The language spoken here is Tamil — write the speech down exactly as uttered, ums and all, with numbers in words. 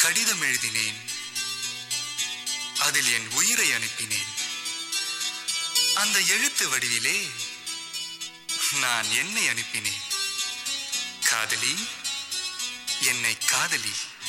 கடிதம் எழுதினேன், அதில் என் உயிரை அனுப்பினேன். அந்த எழுத்து வடிவிலே நான் என்னை அனுப்பினேன். காதலி, என்னை காதலி.